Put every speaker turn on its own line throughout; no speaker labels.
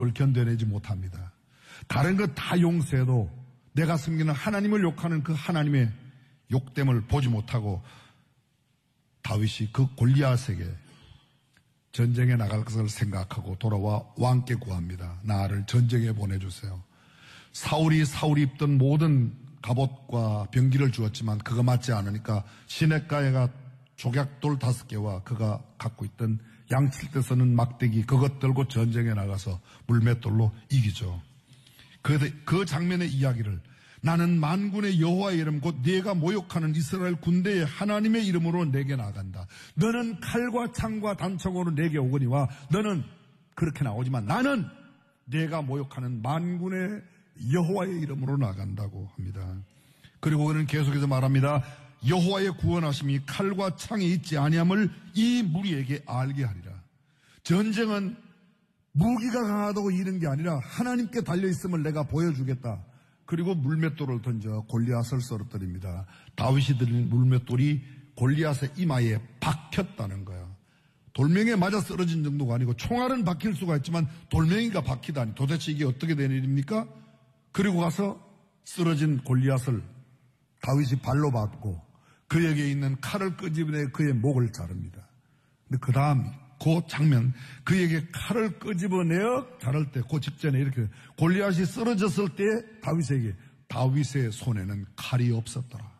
견뎌내지 못합니다. 다른 것 다 용서해도 내가 섬기는 하나님을 욕하는 그 하나님의 욕됨을 보지 못하고 다윗이 그 골리앗에게 전쟁에 나갈 것을 생각하고 돌아와 왕께 구합니다. 나를 전쟁에 보내주세요. 사울이 입던 모든 갑옷과 병기를 주었지만 그거 맞지 않으니까 시냇가에가 조약돌 5개와 그가 갖고 있던 양칠 때 쓰는 막대기 그것 들고 전쟁에 나가서 물맷돌로 이기죠. 그 장면의 이야기를 나는 만군의 여호와의 이름 곧 네가 모욕하는 이스라엘 군대의 하나님의 이름으로 내게 나간다. 너는 칼과 창과 단총으로 내게 오거니와 너는 그렇게 나오지만 나는 네가 모욕하는 만군의 여호와의 이름으로 나간다고 합니다. 그리고 그는 계속해서 말합니다. 여호와의 구원하심이 칼과 창에 있지 아니함을 이 무리에게 알게 하리라. 전쟁은 무기가 강하다고 이기는 게 아니라 하나님께 달려있음을 내가 보여주겠다. 그리고 물맷돌을 던져 골리앗을 쓰러뜨립니다. 다윗이 들린 물맷돌이 골리앗의 이마에 박혔다는 거야. 돌멩이에 맞아 쓰러진 정도가 아니고 총알은 박힐 수가 있지만 돌멩이가 박히다니 도대체 이게 어떻게 된 일입니까? 그리고 가서 쓰러진 골리앗을 다윗이 발로 밟고 그에게 있는 칼을 끄집어내 그의 목을 자릅니다. 근데 그 다음 그 장면, 그에게 칼을 끄집어내어 자를 때, 그 직전에 이렇게 골리앗이 쓰러졌을 때 다윗에게 다윗의 손에는 칼이 없었더라.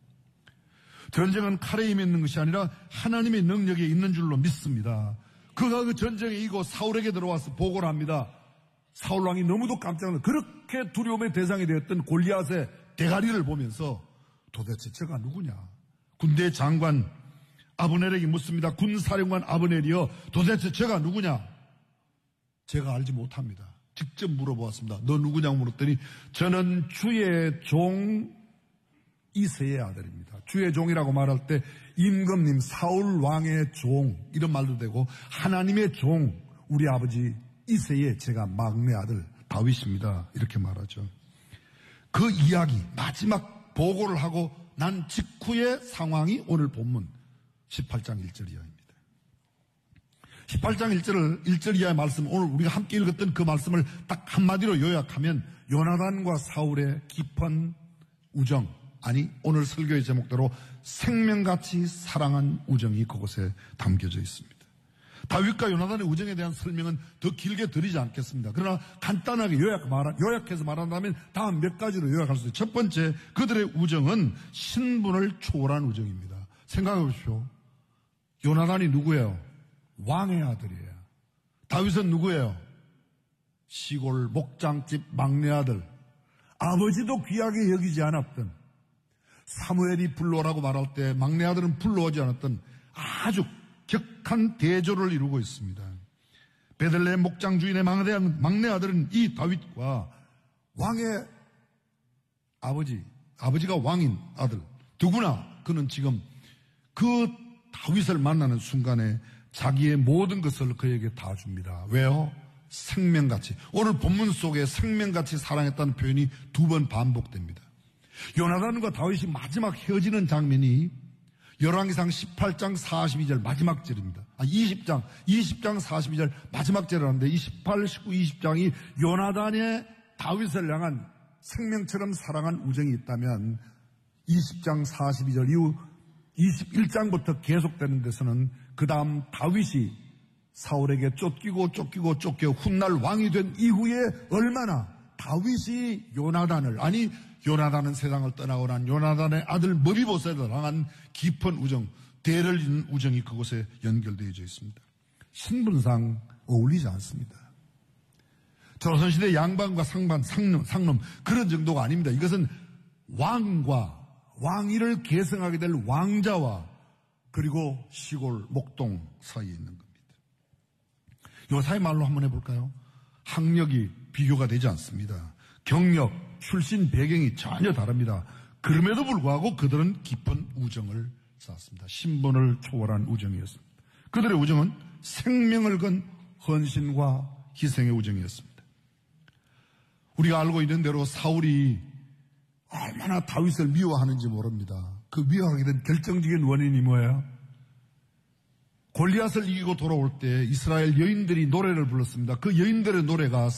전쟁은 칼에 힘이 있는 것이 아니라 하나님의 능력에 있는 줄로 믿습니다. 그가 그 전쟁에 이기고 사울에게 들어와서 보고를 합니다. 사울 왕이 너무도 깜짝 놀라 그렇게 두려움의 대상이 되었던 골리앗의 대가리를 보면서 도대체 저가 누구냐? 군대 장관 아브넬에게 묻습니다. 군사령관 아브넬이여 도대체 제가 누구냐? 제가 알지 못합니다. 직접 물어보았습니다. 너 누구냐고 물었더니 저는 주의 종 이새의 아들입니다. 주의 종이라고 말할 때 임금님 사울 왕의 종 이런 말도 되고 하나님의 종 우리 아버지 이새의 제가 막내 아들 다윗입니다. 이렇게 말하죠. 그 이야기 마지막 보고를 하고 난 직후의 상황이 오늘 본문 18장 1절 이하입니다. 18장 1절 이하의 말씀, 오늘 우리가 함께 읽었던 그 말씀을 딱 한마디로 요약하면 요나단과 사울의 깊은 우정, 아니 오늘 설교의 제목대로 생명같이 사랑한 우정이 그곳에 담겨져 있습니다. 다윗과 요나단의 우정에 대한 설명은 더 길게 드리지 않겠습니다. 그러나 간단하게 요약해서 말한다면 다음 몇 가지로 요약할 수 있어요. 첫 번째, 그들의 우정은 신분을 초월한 우정입니다. 생각해 보십시오. 요나단이 누구예요? 왕의 아들이에요. 다윗은 누구예요? 시골 목장집 막내 아들. 아버지도 귀하게 여기지 않았던, 사무엘이 불러오라고 말할 때 막내 아들은 불러오지 않았던 아주 격한 대조를 이루고 있습니다. 베들레헴 목장 주인의 막내 아들은 이 다윗과 왕의 아버지가 왕인 아들, 누구나 그는 지금 그 다윗을 만나는 순간에 자기의 모든 것을 그에게 다 줍니다. 왜요? 생명같이. 오늘 본문 속에 생명같이 사랑했다는 표현이 2번 반복됩니다. 요나단과 다윗이 마지막 헤어지는 장면이 열왕기상 18장 42절 마지막 절입니다. 20장 42절 마지막 절을 하는데 18, 19, 20장이 요나단의 다윗을 향한 생명처럼 사랑한 우정이 있다면 20장 42절 이후 21장부터 계속되는 데서는 그 다음 다윗이 사울에게 쫓겨 훗날 왕이 된 이후에 얼마나 다윗이 요나단은 세상을 떠나고 난 요나단의 아들 머비보셋을 향한 깊은 우정, 대를 잇는 우정이 그곳에 연결되어 있습니다. 신분상 어울리지 않습니다. 조선시대 양반과 상놈 그런 정도가 아닙니다. 이것은 왕위를 계승하게 될 왕자와 그리고 시골 목동 사이에 있는 겁니다. 요사이 말로 한번 해볼까요? 학력이 비교가 되지 않습니다. 경력, 출신 배경이 전혀 다릅니다. 그럼에도 불구하고 그들은 깊은 우정을 쌓았습니다. 신분을 초월한 우정이었습니다. 그들의 우정은 생명을 건 헌신과 희생의 우정이었습니다. 우리가 알고 있는 대로 사울이 얼마나 다윗을 미워하는지 모릅니다. 그 미워하게 된 결정적인 원인이 뭐예요? 골리앗을 이기고 돌아올 때 이스라엘 여인들이 노래를 불렀습니다. 그 여인들의 노래가